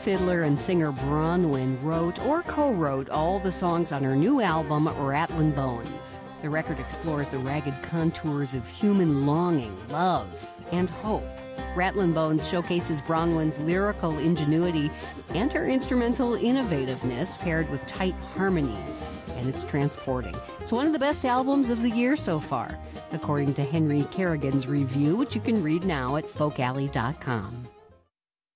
fiddler and singer Bronwyn wrote or co-wrote all the songs on her new album, Rattlin' Bones. The record explores the ragged contours of human longing, love, and hope. Rattlin' Bones showcases Bronwyn's lyrical ingenuity and her instrumental innovativeness paired with tight harmonies, and it's transporting. It's one of the best albums of the year so far, according to Henry Kerrigan's review, which you can read now at folkalley.com.